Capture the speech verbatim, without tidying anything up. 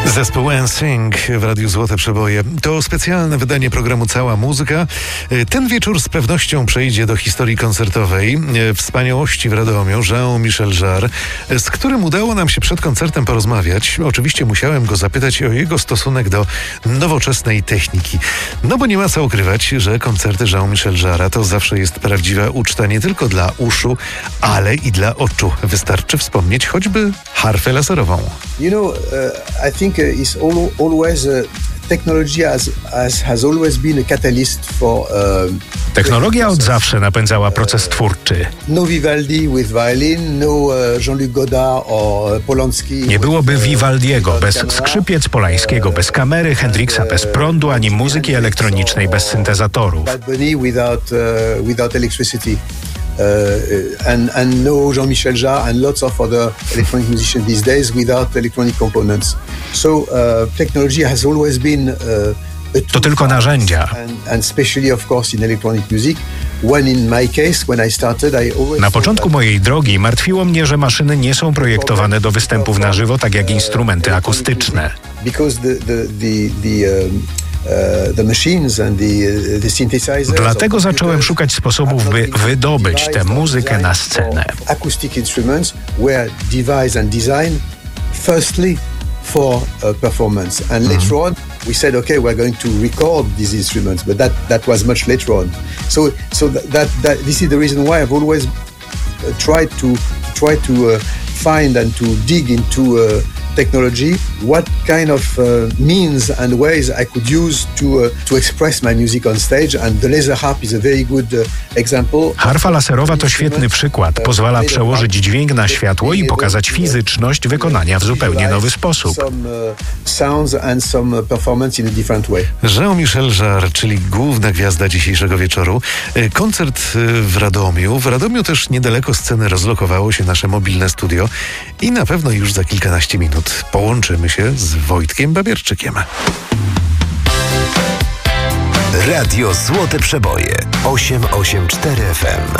Zespół N Sync w Radiu Złote Przeboje. To specjalne wydanie programu Cała Muzyka. Ten wieczór z pewnością przejdzie do historii koncertowej. Wspaniałości w Radomiu Jean-Michel Jarre, z którym udało nam się przed koncertem porozmawiać. Oczywiście musiałem go zapytać o jego stosunek do nowoczesnej techniki. No bo nie ma co ukrywać, że koncerty Jean-Michel Jarre'a to zawsze jest prawdziwa uczta nie tylko dla uszu, ale i dla oczu. Wystarczy wspomnieć choćby harfę laserową. You know, uh, I think uh, it's all, always uh, technology has, has, has always been a catalyst for. Uh, Technologia od zawsze napędzała proces twórczy. No Vivaldi with violin, no uh, Jean-Luc Godard or Polanski. Nie byłoby Vivaldiego bez skrzypiec, Polańskiego bez kamery, Hendrixa bez prądu, ani muzyki elektronicznej bez syntezatorów. Bad Bunny without uh, without electricity. Uh, and, and no Jean-Michel Jarre and lots of other electronic musicians these days without electronic components. So uh, technology has always been uh, a tool To tylko narzędzia. and, and especially of course in electronic music. When in my case, when I started, I always Na początku mojej drogi martwiło mnie, że maszyny nie są projektowane do występów na żywo, tak jak instrumenty akustyczne. because the the the, the um, Uh, the machines and the, the synthesizers. Dlatego zacząłem szukać sposobów, by wydobyć tę muzykę na scenę. Acoustic instruments were devised and designed firstly for uh, performance, and mm-hmm. later on we said, okay, we're going to record these instruments, but that that was much later on. So so that that this is the reason why I've always uh, tried to try to uh, find and to dig into uh, technology, what kind of uh, means and ways I could use to uh, to express my music on stage, and the laser harp is a very good uh, example. Harfa laserowa to świetny przykład. Pozwala przełożyć dźwięk na światło i pokazać fizyczność wykonania w zupełnie nowy sposób. Jean-Michel Jarre, czyli główna gwiazda dzisiejszego wieczoru. Koncert w Radomiu. W Radomiu też niedaleko sceny rozlokowało się nasze mobilne studio i na pewno już za kilkanaście minut połączymy się z Wojtkiem Babierczykiem. Radio Złote Przeboje osiem osiem cztery F M.